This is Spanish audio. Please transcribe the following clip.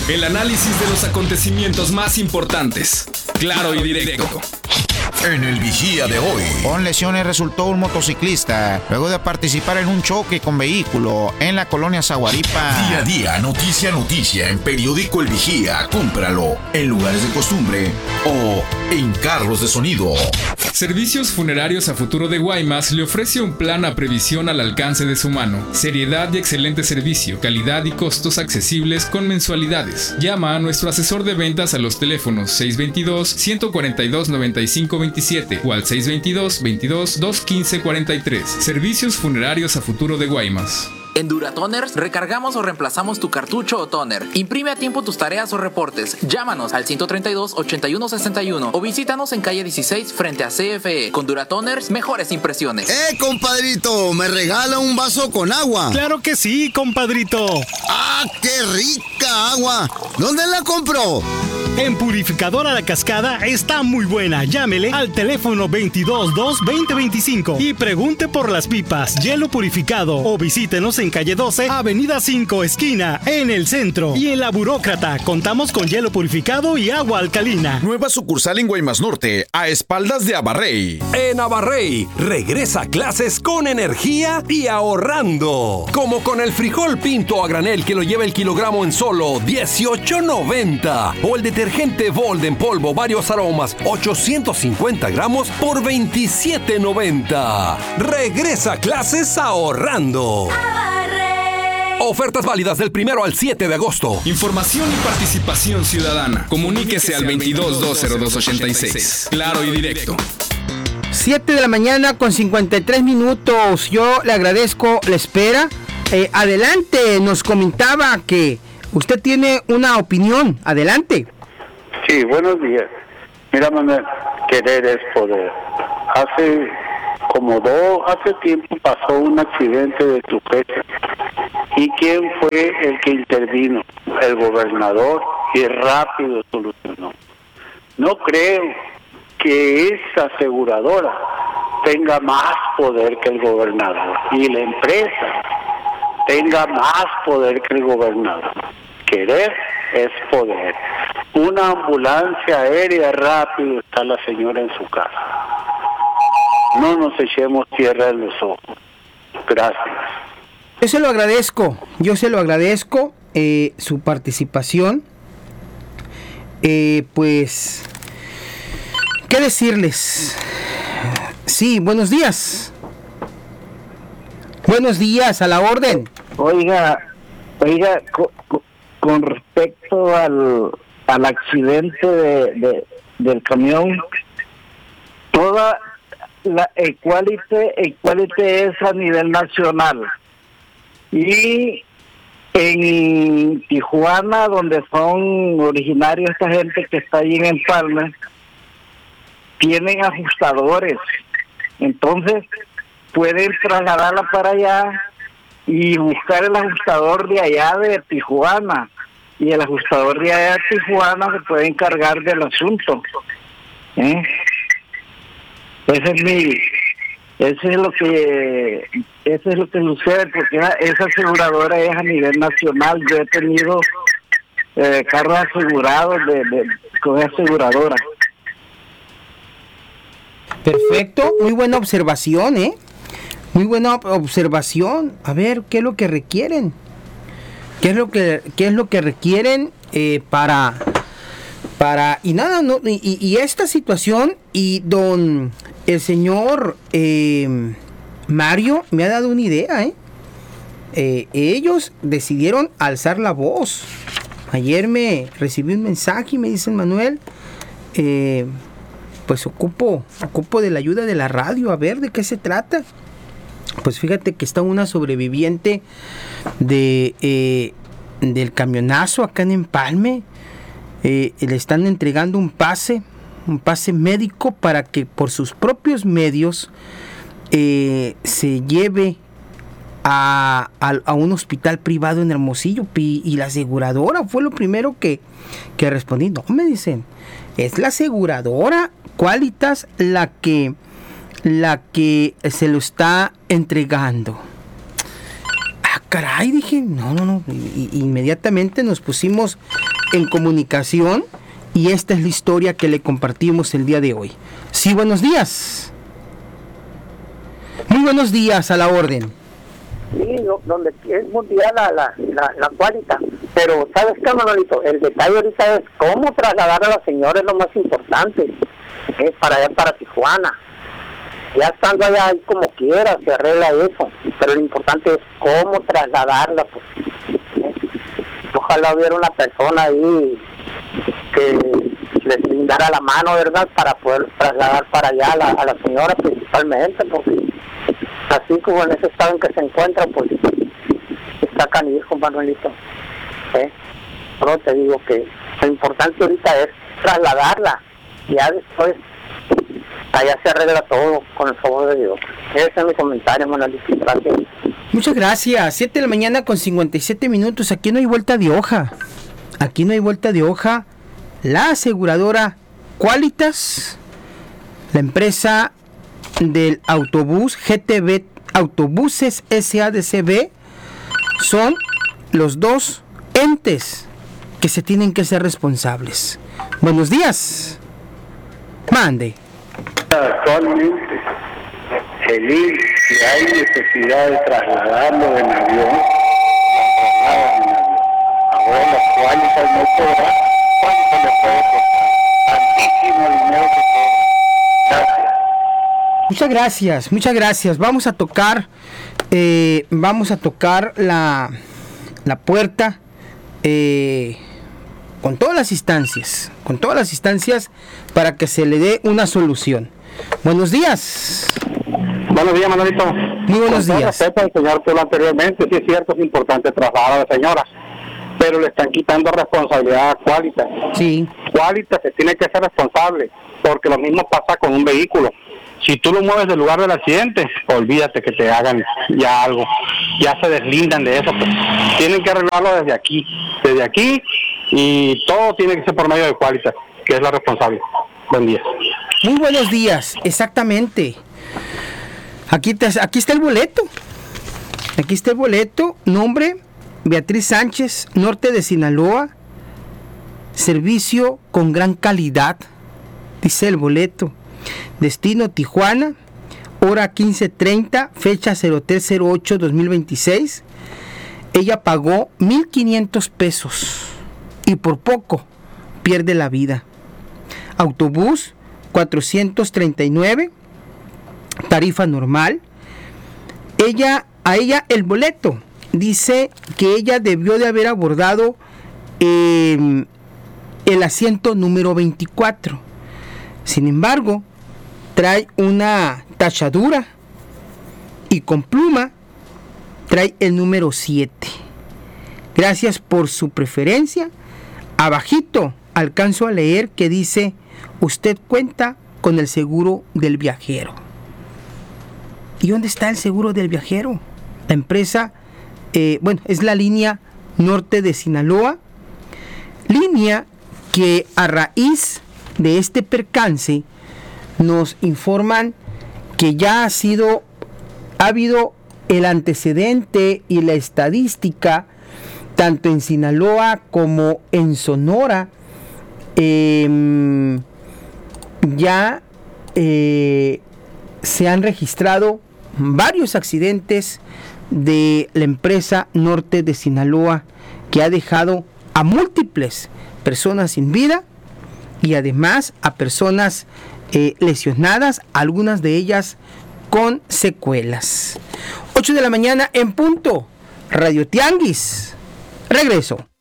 El análisis de los acontecimientos más importantes. Claro y directo. En el Vigía de hoy. Con lesiones resultó un motociclista luego de participar en un choque con vehículo en la colonia Zaguaripa. Día a día, noticia a noticia en Periódico El Vigía. Cómpralo en lugares de costumbre o en carros de sonido. Servicios Funerarios a Futuro de Guaymas le ofrece un plan a previsión al alcance de su mano. Seriedad y excelente servicio, calidad y costos accesibles con mensualidades. Llama a nuestro asesor de ventas a los teléfonos 622-142-9527 o al 622-22-215-43. Servicios Funerarios a Futuro de Guaymas. En Duratoners recargamos o reemplazamos tu cartucho o toner. Imprime a tiempo tus tareas o reportes. Llámanos al 132-8161 o visítanos en calle 16 frente a CFE. Con Duratoners, mejores impresiones. Compadrito! ¿Me regala un vaso con agua? ¡Claro que sí, compadrito! ¡Ah, qué rica agua! ¿Dónde la compró? En Purificadora La Cascada está muy buena. Llámele al teléfono 222-2025 y pregunte por las pipas, hielo purificado o visítenos en calle 12, avenida 5, esquina, en el centro. Y en La Burócrata contamos con hielo purificado y agua alcalina. Nueva sucursal en Guaymas Norte, a espaldas de Abarrey. En Abarrey, regresa a clases con energía y ahorrando. Como con el frijol pinto a granel que lo lleva el kilogramo en solo $18.90. O el detergente Bold en polvo varios aromas, 850 gramos por $27.90. Regresa a clases ahorrando. Ofertas válidas del 1 al 7 de agosto. Información y participación ciudadana. Comuníquese al 22-202-86. Claro y directo. 7 de la mañana con 53 minutos. Yo le agradezco la espera. Adelante, nos comentaba que usted tiene una opinión. Adelante. Sí, buenos días. Mira, Manuel, querer es poder. Hace tiempo pasó un accidente de tu jefe. ¿Y quién fue el que intervino? El gobernador, y rápido solucionó. No creo que esa aseguradora tenga más poder que el gobernador y la empresa tenga más poder que el gobernador. Querer es poder. Una ambulancia aérea rápido, está la señora en su casa. No nos echemos tierra en los ojos. Gracias. Yo se lo agradezco su participación. Pues, ¿qué decirles? Sí, buenos días. Buenos días, a la orden. Oiga, con respecto al accidente del camión, toda la Equality es a nivel nacional. Y en Tijuana, donde son originarios esta gente que está ahí en Empalme, tienen ajustadores. Entonces, pueden trasladarla para allá y buscar el ajustador de allá de Tijuana. Y el ajustador de allá de Tijuana se puede encargar del asunto. Eso es lo que sucede, porque esa aseguradora es a nivel nacional. Yo he tenido carros asegurados con esa aseguradora. Perfecto, muy buena observación, muy buena observación. A ver, ¿qué es lo que requieren? ¿Qué es lo que requieren para y nada, no, y esta situación, y el señor Mario me ha dado una idea, ellos decidieron alzar la voz. Ayer me recibí un mensaje y me dicen: Manuel, pues ocupo de la ayuda de la radio, a ver de qué se trata. Pues fíjate que está una sobreviviente del camionazo acá en Empalme. Le están entregando un pase médico para que por sus propios medios se lleve a un hospital privado en Hermosillo. Y la aseguradora fue lo primero que respondí. No, me dicen, es la aseguradora Qualitas la que se lo está entregando. caray, dije, no. Inmediatamente nos pusimos en comunicación y esta es la historia que le compartimos el día de hoy. Sí, buenos días. Muy buenos días, a la orden. Sí, donde es mundial la cualidad. Pero, ¿sabes qué, Manolito? El detalle ahorita es cómo trasladar a la señora es lo más importante. Es para allá, para Tijuana. Ya estando allá, ahí como quiera, se arregla eso. Pero lo importante es cómo trasladarla. Pues. Ojalá hubiera una persona ahí que les brindara la mano, ¿verdad? Para poder trasladar para allá a la señora principalmente, porque así como en ese estado en que se encuentra, pues está canijo, Manuelito. Solo te digo que lo importante ahorita es trasladarla. Ya después allá se arregla todo con el favor de Dios. Ese es mi comentario, Manuelito. Gracias. Muchas gracias. 7 de la mañana con 57 minutos. Aquí no hay vuelta de hoja. Aquí no hay vuelta de hoja. La aseguradora Qualitas, la empresa del autobús GTB Autobuses SADCB, son los dos entes que se tienen que ser responsables. Buenos días. Mande. Actualmente, el IMSS, si hay necesidad de trasladarlo en avión, lo trasladan en avión. Ahora las Qualitas no podrá, ¿cuánto le puede costar? Tantísimo dinero que cobra. Gracias. Muchas gracias. Vamos a tocar la puerta con todas las instancias para que se le dé una solución. Buenos días. Buenos días, Manolito. Muy buenos días. Respeto al señor que habló anteriormente, sí es cierto, es importante trasladar a la señora, pero le están quitando responsabilidad a Qualitas. Sí. Qualitas se tiene que ser responsable, porque lo mismo pasa con un vehículo. Si tú lo mueves del lugar del accidente, olvídate que te hagan ya algo, ya se deslindan de eso, pues. Tienen que arreglarlo desde aquí, y todo tiene que ser por medio de Qualitas, que es la responsable. Buen día. Muy buenos días, exactamente. Aquí está el boleto. Aquí está el boleto. Nombre: Beatriz Sánchez, norte de Sinaloa. Servicio con gran calidad, dice el boleto. Destino: Tijuana. Hora 15:30, fecha 03/08/2026. Ella pagó 1,500 pesos y por poco pierde la vida. Autobús 439, tarifa normal. A ella el boleto dice que ella debió de haber abordado el asiento número 24. Sin embargo, trae una tachadura y con pluma trae el número 7. Gracias por su preferencia. Abajito alcanzo a leer que dice: usted cuenta con el seguro del viajero. ¿Y dónde está el seguro del viajero? La empresa, es la línea norte de Sinaloa, línea que a raíz de este percance nos informan que ya ha habido el antecedente y la estadística tanto en Sinaloa como en Sonora. Ya se han registrado varios accidentes de la empresa norte de Sinaloa, que ha dejado a múltiples personas sin vida y además a personas lesionadas, algunas de ellas con secuelas. 8 de la mañana en punto. Radio Tianguis. Regreso.